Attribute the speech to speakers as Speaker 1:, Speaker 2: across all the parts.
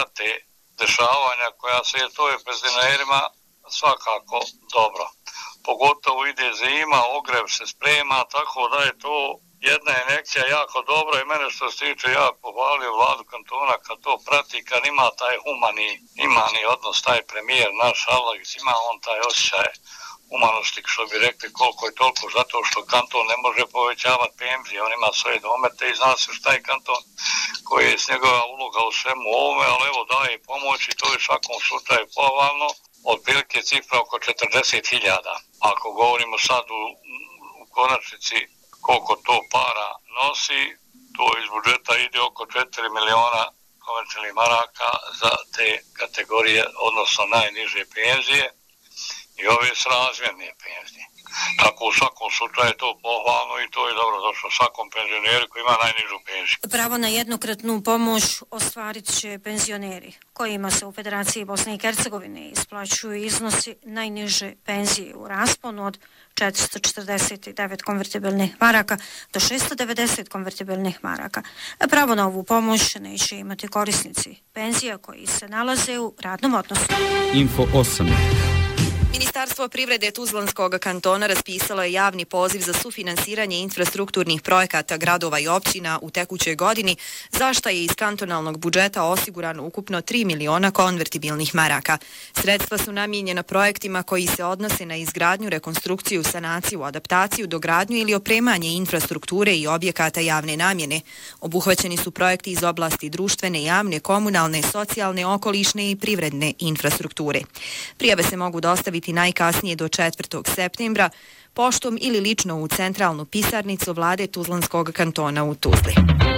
Speaker 1: prate dešavanja koja se to je penzionerima svakako dobro. Pogotovo ide zima, ogrev se sprema, tako da je to jedna injekcija jako dobra i mene što se tiče ja pohvalio vladu kantona kad to prati, kad ima taj humani odnos, taj premijer naš Alagić, ima on taj osjećaj humanosti, što bi rekli koliko je toliko, zato što kanton ne može povećavati penzije, on ima svoje domete i zna se šta je kanton koji je s njegova uloga u svemu ovome, ali evo daje pomoć i to je u svakom slučaju pohvalno, otprilike cifra oko 40.000. Ako govorimo sad u konačnici koliko to para nosi, to iz budžeta ide oko 4 miliona komercijalnih maraka za te kategorije, odnosno najniže penzije i ove srazmjerne penzije. Tako u svakom slučaju je to pohvalno i to je dobro došlo svakom penzioneru koji ima najnižu penziju.
Speaker 2: Pravo na jednokratnu pomoć ostvarit će penzioneri kojima se u Federaciji Bosne i Hercegovine isplaćuju iznosi najniže penzije u rasponu od 449 konvertibilnih maraka do 690 konvertibilnih maraka. Pravo na ovu pomoć neće imati korisnici penzija koji se nalaze u radnom odnosu.
Speaker 3: Info 8.
Speaker 4: Ministarstvo privrede Tuzlanskog kantona raspisalo je javni poziv za sufinansiranje infrastrukturnih projekata gradova i općina u tekućoj godini, za što je iz kantonalnog budžeta osigurano ukupno 3 miliona konvertibilnih maraka. Sredstva su namijenjena projektima koji se odnose na izgradnju, rekonstrukciju, sanaciju, adaptaciju, dogradnju ili opremanje infrastrukture i objekata javne namjene. Obuhvaćeni su projekti iz oblasti društvene, javne, komunalne, socijalne, okolišne i privredne infrastrukture. Prijave se mogu dostaviti najkasnije do 4. septembra poštom ili lično u centralnu pisarnicu vlade Tuzlanskog kantona u Tuzli.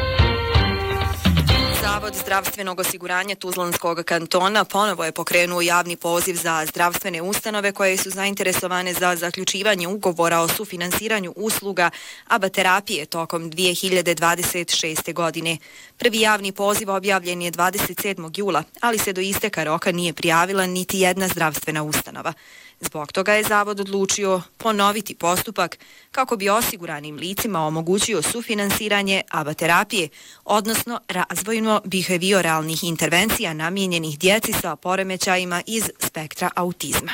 Speaker 4: Zavod zdravstvenog osiguranja Tuzlanskog kantona ponovo je pokrenuo javni poziv za zdravstvene ustanove koje su zainteresovane za zaključivanje ugovora o sufinansiranju usluga abaterapije tokom 2026. godine. Prvi javni poziv objavljen je 27. jula, ali se do isteka roka nije prijavila niti jedna zdravstvena ustanova. Zbog toga je Zavod odlučio ponoviti postupak kako bi osiguranim licima omogućio sufinansiranje abaterapije, odnosno razvojno-behavioralnih intervencija namijenjenih djeci sa poremećajima iz spektra autizma.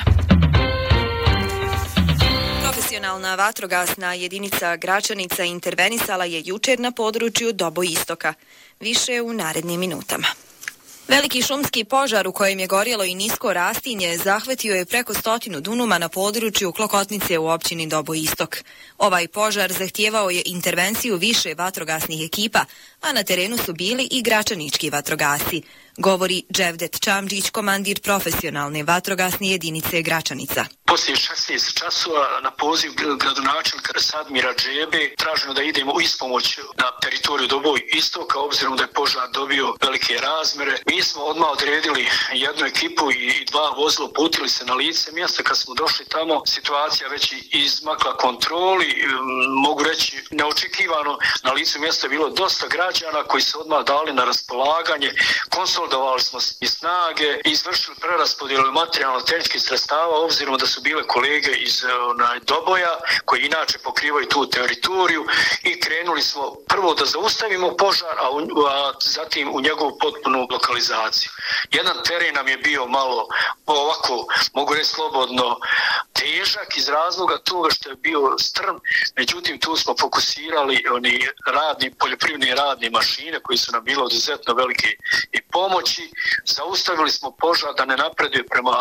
Speaker 4: Profesionalna vatrogasna jedinica Gračanica intervenisala je jučer na području Doboistoka. Više u narednim minutama. Veliki šumski požar u kojem je gorjelo i nisko rastinje zahvatio je preko 100 dunuma na području Klokotnice u općini Doboistok. Ovaj požar zahtijevao je intervenciju više vatrogasnih ekipa, a na terenu su bili i gračanički vatrogasci, govori Dževdet Čamđić, komandir profesionalne vatrogasne jedinice Gračanica.
Speaker 5: Poslije 16 časova na poziv gradonačelnika Sadmira Džebe traženo da idemo u ispomoć na teritoriju Doboistoka, obzirom da je požar dobio velike razmere. Mi smo odmah odredili jednu ekipu i 2 vozila, uputili se na lice mjesta. Kad smo došli tamo, situacija već izmakla kontroli, mogu reći neočekivano, na licu mjesta je bilo dosta građana koji se odmah dali na raspolaganje, konsolidovali smo i snage i izvršili preraspodjelu materijalno-tehničkih sredstava, obzirom da su bile kolege iz Doboja koji inače pokrivaju tu teritoriju i krenuli smo prvo da zaustavimo požar, a zatim u njegovu potpunu lokalizaciju. Jedan teren nam je bio malo ovako, mogu reći slobodno, težak iz razloga toga što je bio strm, međutim tu smo fokusirali oni poljoprivredne radne mašine koji su nam bile izuzetno velike i pomoći. Zaustavili smo požar da ne napreduje prema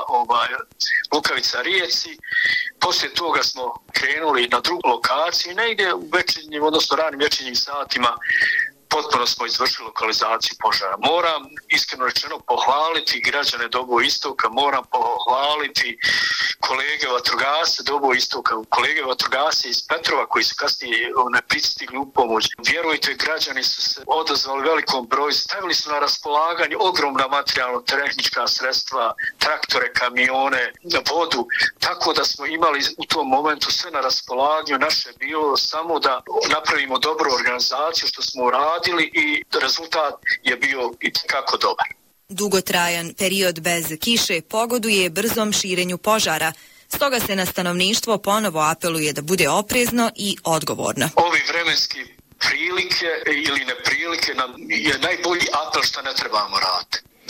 Speaker 5: Lukavica rijeci. Poslije toga smo krenuli na drugu lokaciju i negdje u večernjim, odnosno ranim večernjim satima potpuno smo izvršili lokalizaciju požara. Moram iskreno rečeno pohvaliti građane Doboistoka, moram pohvaliti kolege vatrogasce Doboistoka, kolege vatrogasce iz Petrova koji su kasnije pristigli u pomoć. Vjerujte, građani su se odazvali velikom broju, stavili su na raspolaganje ogromna materijalno-tehnička sredstva, traktore, kamione, vodu, tako da smo imali u tom momentu sve na raspolaganju. Naše je bilo samo da napravimo dobru organizaciju što smo uradili i rezultat je bio itekako dobar.
Speaker 4: Dugotrajan period bez kiše pogoduje brzom širenju požara, stoga se na stanovništvo ponovo apeluje da bude oprezno i odgovorno.
Speaker 5: Ovi vremenski prilike ili neprilike nam je najbolji apel što ne trebamo raditi.